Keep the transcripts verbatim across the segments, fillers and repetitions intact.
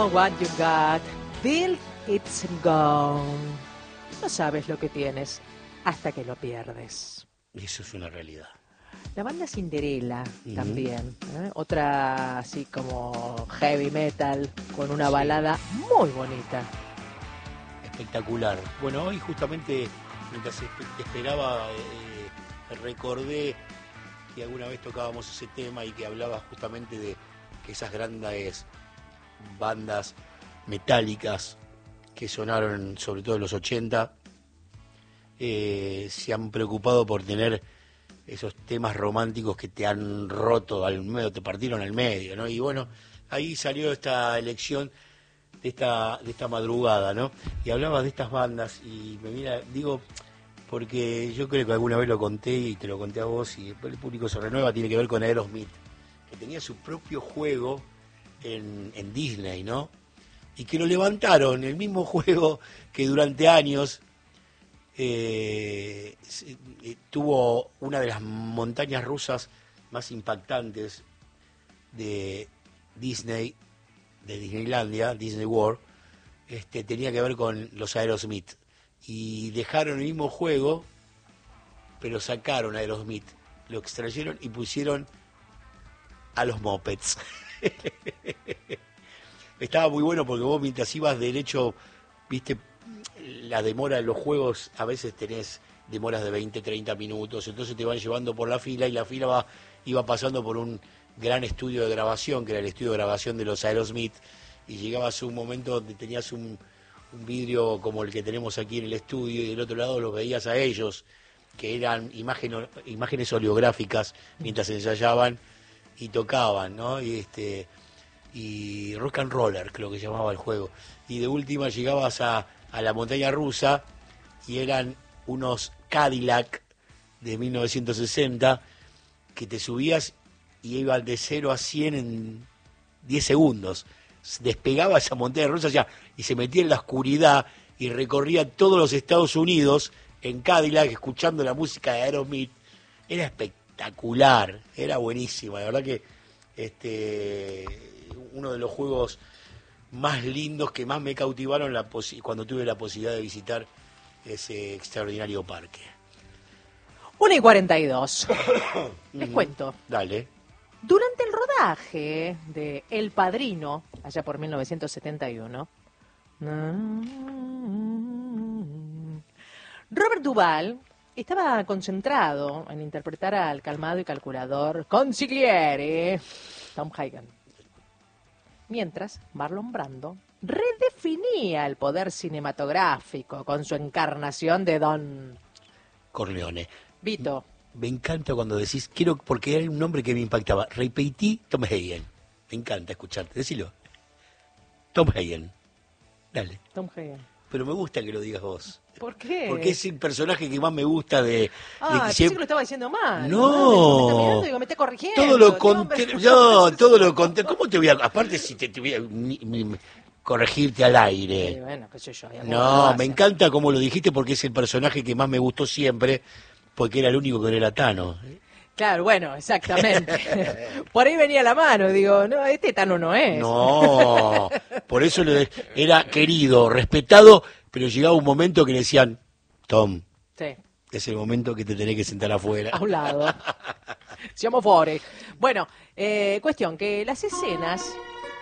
What you got, till it's gone. No sabes lo que tienes hasta que lo pierdes. Eso es una realidad. La banda Cinderella Uh-huh. también, ¿eh? Otra así como heavy metal con una Sí. balada muy bonita. Espectacular. Bueno, hoy justamente, mientras esp- esperaba, eh, recordé que alguna vez tocábamos ese tema y que hablaba justamente de que esas grandes bandas metálicas que sonaron sobre todo en los ochenta eh, se han preocupado por tener esos temas románticos que te han roto al medio, te partieron al medio, ¿no? Y bueno, ahí salió esta elección de esta de esta madrugada, ¿no? Y hablabas de estas bandas y me mira, digo, porque yo creo que alguna vez lo conté y te lo conté a vos y después el público se renueva, tiene que ver con Aerosmith, que tenía su propio juego en, en Disney, ¿no? Y que lo levantaron, el mismo juego que durante años eh, se- eh, tuvo una de las montañas rusas más impactantes de Disney, de Disneylandia, Disney World, este, tenía que ver con los Aerosmith. Y dejaron el mismo juego, pero sacaron a Aerosmith, lo extrayeron y pusieron a los Muppets. Estaba muy bueno porque vos mientras ibas derecho, viste, la demora de los juegos, a veces tenés demoras de veinte, treinta minutos, entonces te van llevando por la fila y la fila va, iba pasando por un gran estudio de grabación, que era el estudio de grabación de los Aerosmith, y llegabas a un momento donde tenías un, un vidrio como el que tenemos aquí en el estudio y del otro lado los veías a ellos, que eran imagen, imágenes oleográficas mientras ensayaban y tocaban, ¿no? Y este y Rock and Roller, creo que se llamaba el juego. Y de última llegabas a, a la montaña rusa y eran unos Cadillac de mil novecientos sesenta que te subías y iban de cero a cien en diez segundos. Despegaba esa montaña rusa ya y se metía en la oscuridad y recorría todos los Estados Unidos en Cadillac escuchando la música de Aerosmith. Era espectacular, era buenísima, la verdad que este uno de los juegos más lindos que más me cautivaron la posi- cuando tuve la posibilidad de visitar ese extraordinario parque. una y cuarenta y dos. Les Ujú. cuento. Dale. Durante el rodaje de El Padrino, allá por mil novecientos setenta y uno, Robert Duvall estaba concentrado en interpretar al calmado y calculador consigliere Tom Hagen, mientras Marlon Brando redefinía el poder cinematográfico con su encarnación de Don Corleone. Vito. Me encanta cuando decís, quiero, porque era un nombre que me impactaba. Repetí Tom Hagen. Me encanta escucharte. Decilo. Tom Hagen. Dale. Tom Hagen. Pero me gusta que lo digas vos. ¿Por qué? Porque es el personaje que más me gusta de... de Ah, que pensé siempre- que lo estaba diciendo mal. No. Me está mirando y digo, me está corrigiendo. Todo lo Qué conté, hombre. yo, todo lo conté. ¿Cómo te voy a, aparte si te, te voy a ni- ni- corregirte al Sí, aire? bueno, qué sé yo. hay algo que No, lo me hace. encanta cómo lo dijiste porque es el personaje que más me gustó siempre, porque era el único que no era Tano. Claro, bueno, exactamente. Por ahí venía la mano, digo, no, este Tano no es. No, por eso le- era querido, respetado, pero llegaba un momento que le decían, Tom, Sí, es el momento que te tenés que sentar afuera. a un lado. Siamo fuori. Bueno, eh, cuestión que las escenas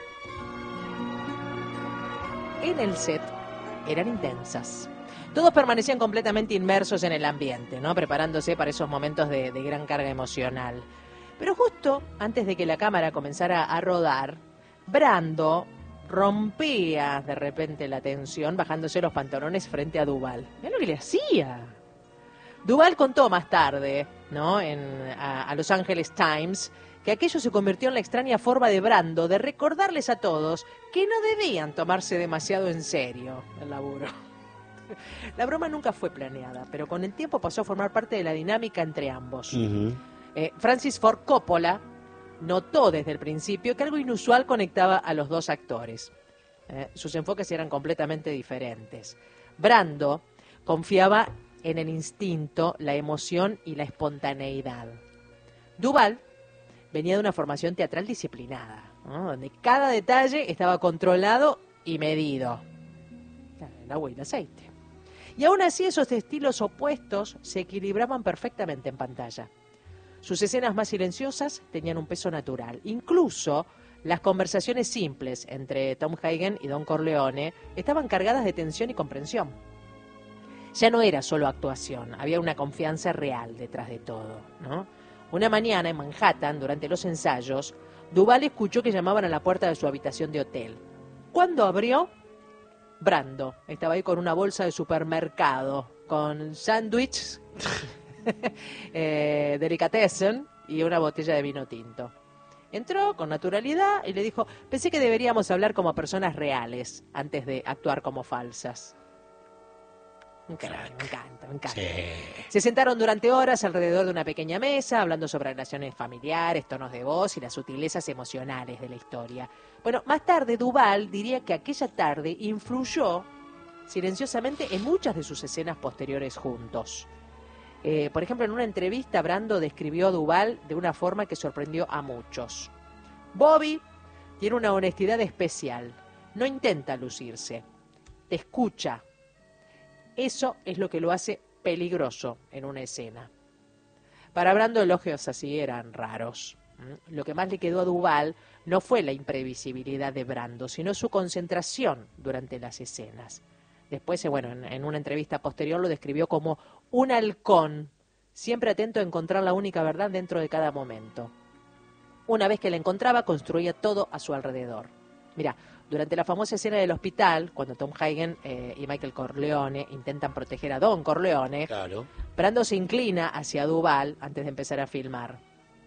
en el set eran intensas. Todos permanecían completamente inmersos en el ambiente, ¿no? Preparándose para esos momentos de, de gran carga emocional. Pero justo antes de que la cámara comenzara a rodar, Brando rompía de repente la tensión bajándose los pantalones frente a Duvall. Mirá lo que le hacía. Duvall contó más tarde, ¿no? En, a, a Los Angeles Times, que aquello se convirtió en la extraña forma de Brando de recordarles a todos que no debían tomarse demasiado en serio el laburo. La broma nunca fue planeada, pero con el tiempo pasó a formar parte de la dinámica entre ambos. Ujú. Eh, Francis Ford Coppola notó desde el principio que algo inusual conectaba a los dos actores. Eh, sus enfoques eran completamente diferentes. Brando confiaba en el instinto, la emoción y la espontaneidad. Duvall venía de una formación teatral disciplinada, ¿no? Donde cada detalle estaba controlado y medido. El agua y el aceite. Y aún así esos estilos opuestos se equilibraban perfectamente en pantalla. Sus escenas más silenciosas tenían un peso natural. Incluso las conversaciones simples entre Tom Hagen y Don Corleone estaban cargadas de tensión y comprensión. Ya no era solo actuación, había una confianza real detrás de todo, ¿no? Una mañana en Manhattan, durante los ensayos, Duvall escuchó que llamaban a la puerta de su habitación de hotel. Cuando abrió, Brando estaba ahí con una bolsa de supermercado, con sándwiches, eh, delicatessen y una botella de vino tinto. Entró con naturalidad y le dijo, pensé que deberíamos hablar como personas reales antes de actuar como falsas. Me encanta, me encanta, me encanta. Sí. Se sentaron durante horas alrededor de una pequeña mesa, hablando sobre relaciones familiares, tonos de voz y las sutilezas emocionales de la historia. Bueno, más tarde Duvall diría que aquella tarde influyó silenciosamente en muchas de sus escenas posteriores juntos. Eh, por ejemplo, en una entrevista Brando describió a Duvall de una forma que sorprendió a muchos. Bobby tiene una honestidad especial, no intenta lucirse, te escucha. Eso es lo que lo hace peligroso en una escena. Para Brando elogios así eran raros. Lo que más le quedó a Duvall no fue la imprevisibilidad de Brando, sino su concentración durante las escenas. Después, bueno, en, en una entrevista posterior lo describió como un halcón, siempre atento a encontrar la única verdad dentro de cada momento. Una vez que la encontraba, construía todo a su alrededor. Mirá, durante la famosa escena del hospital, cuando Tom Hagen eh, y Michael Corleone intentan proteger a Don Corleone, claro. Brando se inclina hacia Duvall antes de empezar a filmar.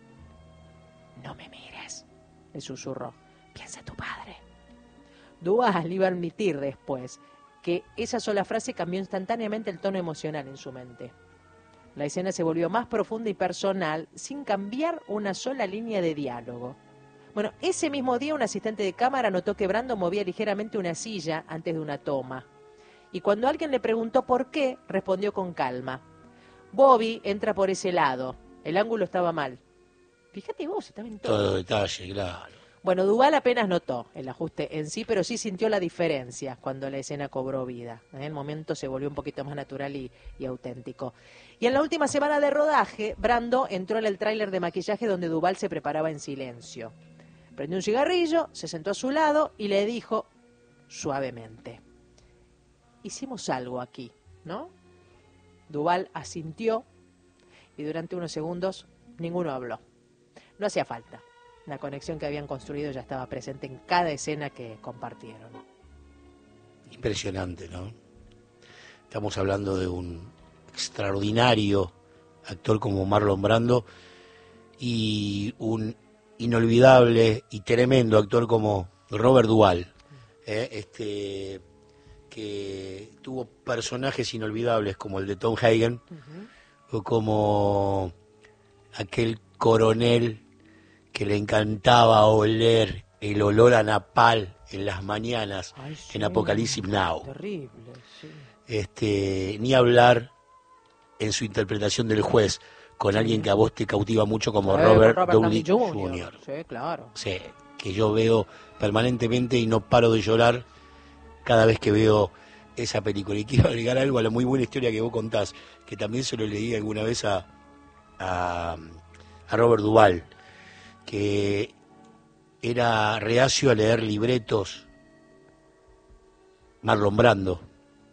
No me mires, le susurró. Piensa tu padre. Duvall iba a admitir después que esa sola frase cambió instantáneamente el tono emocional en su mente. La escena se volvió más profunda y personal sin cambiar una sola línea de diálogo. Bueno, ese mismo día un asistente de cámara notó que Brando movía ligeramente una silla antes de una toma. Y cuando alguien le preguntó por qué, respondió con calma. Bobby entra por ese lado. El ángulo estaba mal. Fíjate vos, estaba en todo. Todo detalle, claro. Bueno, Duvall apenas notó el ajuste en sí, pero sí sintió la diferencia cuando la escena cobró vida. En el momento se volvió un poquito más natural y, y auténtico. Y en la última semana de rodaje, Brando entró en el tráiler de maquillaje donde Duvall se preparaba en silencio. Prendió un cigarrillo, se sentó a su lado y le dijo suavemente: hicimos algo aquí, ¿no? Duvall asintió y durante unos segundos ninguno habló. No hacía falta. La conexión que habían construido ya estaba presente en cada escena que compartieron. Impresionante, ¿no? Estamos hablando de un extraordinario actor como Marlon Brando y un inolvidable y tremendo actor como Robert Duvall, ¿eh? este que tuvo personajes inolvidables como el de Tom Hagen, uh-huh. o como aquel coronel que le encantaba oler el olor a napal en las mañanas. Ay, sí, en Apocalypse Now. Terrible, sí. Este, ni hablar en su interpretación del juez con sí. alguien que a vos te cautiva mucho como eh, Robert, Robert Downey junior Sí, claro. Sí, que yo veo permanentemente y no paro de llorar cada vez que veo esa película. Y quiero agregar algo a la muy buena historia que vos contás, que también se lo leí alguna vez a, a, a Robert Duvall, que era reacio a leer libretos Marlon Brando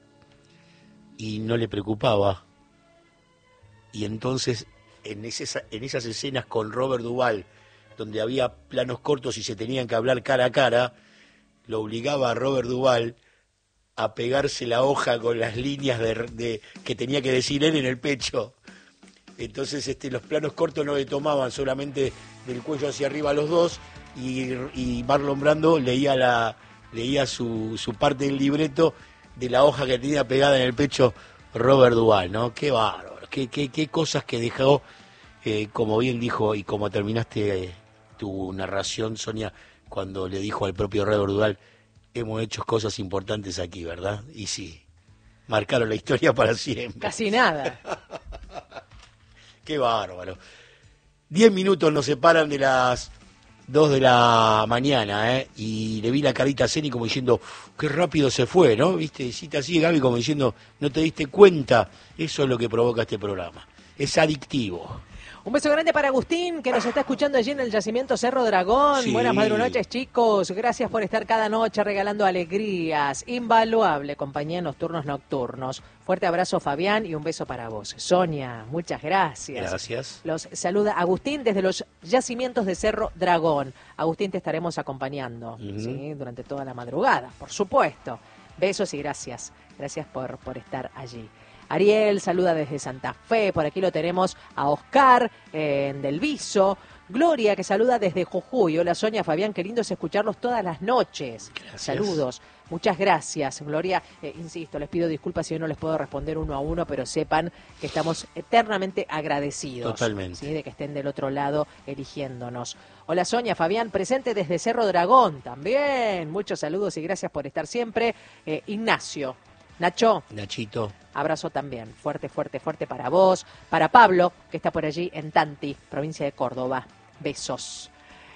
y no le preocupaba, y entonces en esas, en esas escenas con Robert Duvall donde había planos cortos y se tenían que hablar cara a cara, lo obligaba a Robert Duvall a pegarse la hoja con las líneas de, de que tenía que decir él en el pecho. Entonces este, los planos cortos no le tomaban solamente del cuello hacia arriba a los dos, y, y Marlon Brando leía la leía su, su parte del libreto de la hoja que tenía pegada en el pecho Robert Duvall, ¿no? Qué bárbaro, qué, qué, qué cosas que dejó, eh, como bien dijo y como terminaste eh, tu narración, Sonia, cuando le dijo al propio Robert Duvall: hemos hecho cosas importantes aquí, ¿verdad? Y sí, marcaron la historia para siempre. Casi nada. Qué bárbaro. Diez minutos nos separan de las dos de la mañana, ¿eh? Y le vi la carita a Ceni como diciendo, qué rápido se fue, ¿no? ¿Viste? Hiciste así, Gaby, como diciendo, no te diste cuenta. Eso es lo que provoca este programa. Es adictivo. Un beso grande para Agustín, que nos está escuchando allí en el yacimiento Cerro Dragón. Sí. Buenas madrunoches, chicos. Gracias por estar cada noche regalando alegrías. Invaluable compañía en los turnos nocturnos. Fuerte abrazo, Fabián, y un beso para vos. Sonia, muchas gracias. Gracias. Los saluda Agustín desde los yacimientos de Cerro Dragón. Agustín, te estaremos acompañando uh-huh. ¿sí? durante toda la madrugada, por supuesto. Besos y gracias. Gracias por, por estar allí. Ariel saluda desde Santa Fe, por aquí lo tenemos a Oscar eh, en Del Viso. Gloria, que saluda desde Jujuy. Hola Sonia, Fabián, qué lindo es escucharlos todas las noches. Gracias. Saludos, muchas gracias. Gloria, eh, insisto, les pido disculpas si hoy no les puedo responder uno a uno, pero sepan que estamos eternamente agradecidos. Totalmente. ¿sí? De que estén del otro lado eligiéndonos. Hola Sonia, Fabián, presente desde Cerro Dragón también. Muchos saludos y gracias por estar siempre. Eh, Ignacio. Nacho. Nachito. Abrazo también, fuerte, fuerte, fuerte para vos, para Pablo, que está por allí en Tanti, provincia de Córdoba. Besos.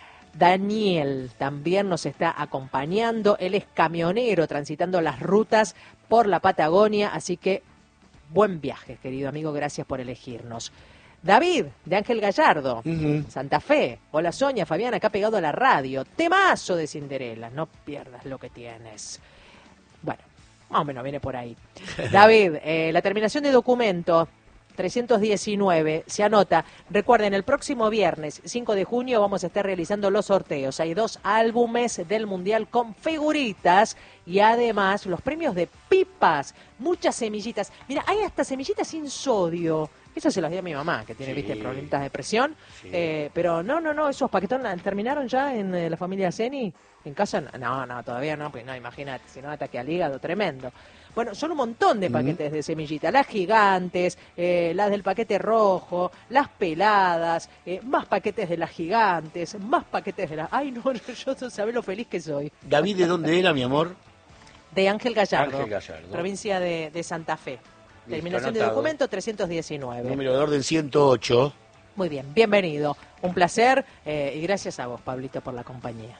Daniel también nos está acompañando, él es camionero transitando las rutas por la Patagonia, así que buen viaje, querido amigo, gracias por elegirnos. David, de Ángel Gallardo, uh-huh. Santa Fe. Hola Sonia, Fabián, acá pegado a la radio. Temazo de Cinderella, no pierdas lo que tienes. Bueno. Más o menos viene por ahí. David, eh, la terminación de documento trescientos diecinueve se anota. Recuerden, el próximo viernes cinco de junio vamos a estar realizando los sorteos. Hay dos álbumes del Mundial con figuritas y además los premios de pipas, muchas semillitas. Mira, hay hasta semillitas sin sodio. Eso se las di a mi mamá, que tiene, sí. viste, problemitas de presión. Sí. Eh, pero no, no, no, esos paquetones terminaron ya en eh, la familia Ceni. ¿En casa? No, no, todavía no, pues no, imagínate, si no ataque al hígado, tremendo. Bueno, son un montón de paquetes mm. de semillitas, las gigantes, eh, las del paquete rojo, las peladas, eh, más paquetes de las gigantes, más paquetes de las... Ay, no, yo no sabés lo feliz que soy. David, ¿de dónde era, mi amor? De Ángel Gallardo, Ángel Gallardo. provincia de, de Santa Fe. Listo, terminación anotado. De documento trescientos diecinueve. Número de orden ciento ocho. Muy bien, bienvenido. Un placer eh, y gracias a vos, Pablito, por la compañía.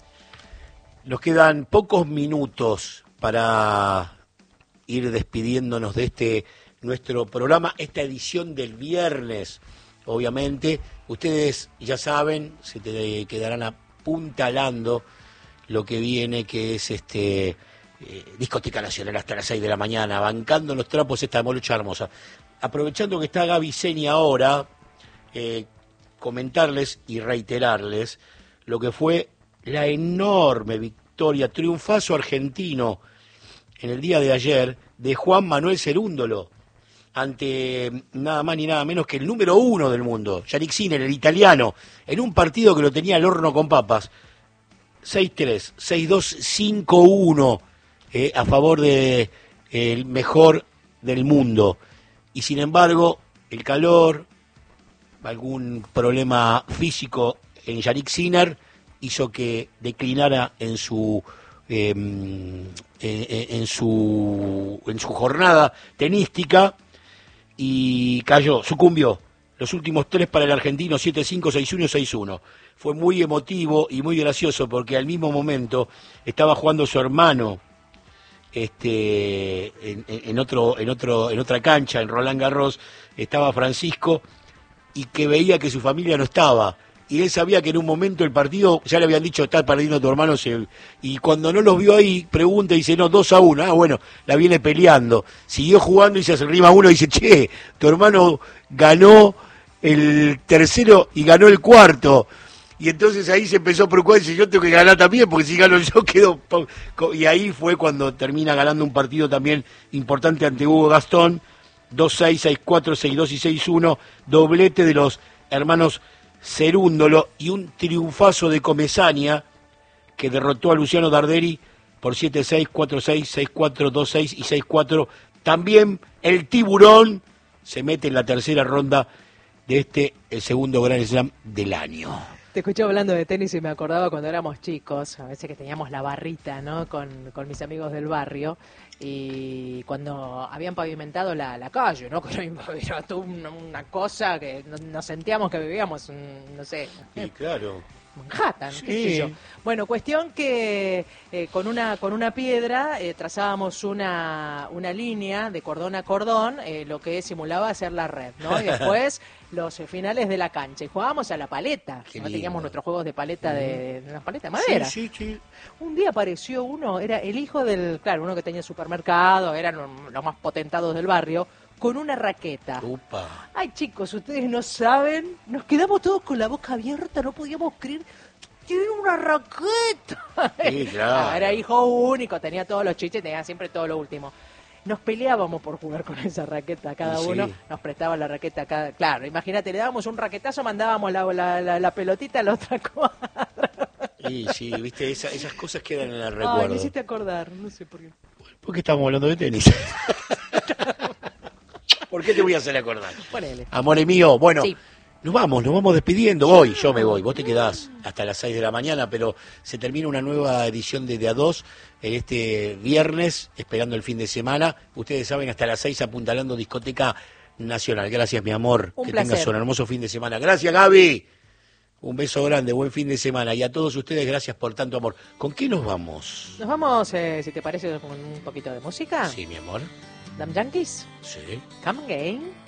Nos quedan pocos minutos para ir despidiéndonos de este nuestro programa, esta edición del viernes. Obviamente, ustedes ya saben, se te quedarán apuntalando lo que viene, que es este eh, Discoteca Nacional hasta las seis de la mañana, bancando los trapos esta molucha hermosa. Aprovechando que está Gaby Ceni ahora, eh, comentarles y reiterarles lo que fue la enorme victoria, triunfazo argentino en el día de ayer de Juan Manuel Cerúndolo ante nada más ni nada menos que el número uno del mundo, Yannick Sinner, el italiano, en un partido que lo tenía al horno con papas. seis tres, seis dos, cinco uno eh, a favor de eh, el mejor del mundo. Y sin embargo, el calor, algún problema físico en Yannick Sinner hizo que declinara en su eh, en, en su en su jornada tenística y cayó, sucumbió. Los últimos tres para el argentino, siete cinco, seis uno, seis uno. Fue muy emotivo y muy gracioso porque al mismo momento estaba jugando su hermano este en, en otro en otro en otra cancha en Roland Garros, estaba Francisco, y que veía que su familia no estaba. Y él sabía que en un momento el partido, ya le habían dicho, está perdiendo tu hermano, se... y cuando no los vio ahí, pregunta y dice, no, dos a uno, ah, bueno, la viene peleando. Siguió jugando y se arrima uno y dice, che, tu hermano ganó el tercero y ganó el cuarto. Y entonces ahí se empezó a preocupar y dice, yo tengo que ganar también, porque si gano yo quedo... Y ahí fue cuando termina ganando un partido también importante ante Hugo Gastón, dos seis, seis cuatro, seis dos y seis uno, doblete de los hermanos Cerúndolo y un triunfazo de Comesaña que derrotó a Luciano Darderi por siete seis, cuatro seis, seis cuatro, dos seis y seis cuatro. También el Tiburón se mete en la tercera ronda de este, el segundo Grand Slam del año. Te escuché hablando de tenis y me acordaba cuando éramos chicos, a veces que teníamos la barrita, ¿no? Con, con mis amigos del barrio, y cuando habían pavimentado la, la calle, ¿no? Que era una, una cosa que nos sentíamos que vivíamos, no sé. Sí, claro. Manhattan, Sí. qué sé yo. Bueno, cuestión que eh, con una con una piedra eh, trazábamos una, una línea de cordón a cordón, eh, lo que simulaba hacer la red, ¿no? Y después los eh, finales de la cancha. Y jugábamos a la paleta, Qué ¿no? lindo. Teníamos nuestros juegos de paleta de, de unas paletas de madera. Sí, sí, sí. Un día apareció uno, era el hijo del, claro, uno que tenía supermercado, eran los más potentados del barrio, con una raqueta. Upa. Ay, chicos, ustedes no saben, nos quedamos todos con la boca abierta, no podíamos creer. Tiene una raqueta. Sí, claro. Era hijo único, tenía todos los chiches, tenía siempre todo lo último. Nos peleábamos por jugar con esa raqueta, cada Sí. uno nos prestaba la raqueta. Cada... Claro, imagínate, le dábamos un raquetazo, mandábamos la, la, la, la pelotita a la otra cuadra. Y sí, viste, esa- esas cosas quedan en el Ay, me recuerdo. hiciste acordar, no sé por qué. ¿Por qué estamos hablando de tenis? ¿Por qué te voy a hacer acordar? Ponele. Amore mío, bueno, Sí. nos vamos, nos vamos despidiendo hoy. Yo me voy, vos te quedás hasta las seis de la mañana, pero se termina una nueva edición de De A dos en este viernes, esperando el fin de semana. Ustedes saben, hasta las seis apuntalando Discoteca Nacional. Gracias, mi amor. Un que placer. tengas un hermoso fin de semana. Gracias, Gaby. Un beso grande, buen fin de semana. Y a todos ustedes, gracias por tanto amor. ¿Con qué nos vamos? Nos vamos, eh, si te parece, con un poquito de música. Sí, mi amor. Damn Yankees, Sí. Come Again.